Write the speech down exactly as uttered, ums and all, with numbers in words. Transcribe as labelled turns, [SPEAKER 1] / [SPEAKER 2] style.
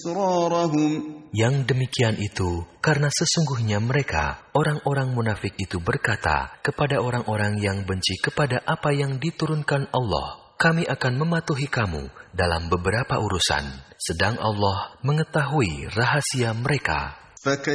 [SPEAKER 1] Yang demikian itu karena sesungguhnya mereka, orang-orang munafik itu berkata kepada orang-orang yang benci kepada apa yang diturunkan Allah, kami akan mematuhi kamu dalam beberapa urusan, sedang Allah mengetahui rahasia mereka.